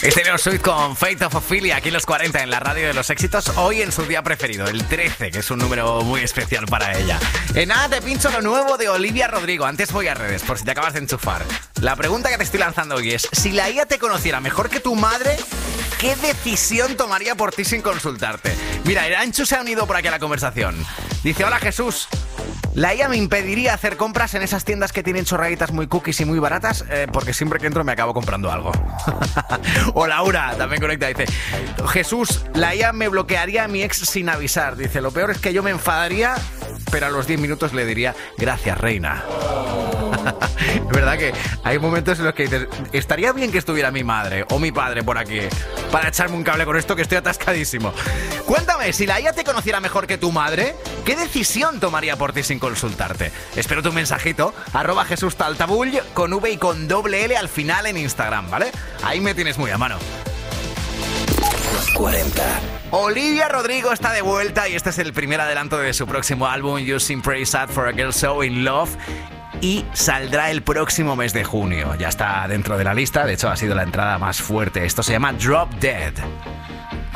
Taylor Swift con Fate of Ophelia, aquí en los 40 en la radio de los éxitos, hoy en su día preferido, el 13, que es un número muy especial para ella. En nada te pincho lo nuevo de Olivia Rodrigo. Antes voy a redes, por si te acabas de enchufar. La pregunta que te estoy lanzando hoy es: si la IA te conociera mejor que tu madre, ¿qué decisión tomaría por ti sin consultarte? Mira, el Anchu se ha unido por aquí a la conversación. Dice: hola Jesús, la IA me impediría hacer compras en esas tiendas que tienen chorraditas muy cookies y muy baratas, porque siempre que entro me acabo comprando algo. O Laura, también conecta, dice: Jesús, la IA me bloquearía a mi ex sin avisar. Dice: lo peor es que yo me enfadaría, pero a los 10 minutos le diría: gracias, reina. Es verdad que hay momentos en los que dices: estaría bien que estuviera mi madre o mi padre por aquí para echarme un cable con esto, que estoy atascadísimo. Cuéntame, si la IA te conociera mejor que tu madre, ¿qué decisión tomaría por ti sin consultarte? Espero tu mensajito, @JesúsTaltabull, con V y con doble L al final en Instagram, ¿vale? Ahí me tienes muy a mano. Los 40. Olivia Rodrigo está de vuelta y este es el primer adelanto de su próximo álbum, You Seem Pretty Sad for a Girl So In Love, y saldrá el próximo mes de junio. Ya está dentro de la lista, de hecho ha sido la entrada más fuerte. Esto se llama Drop Dead.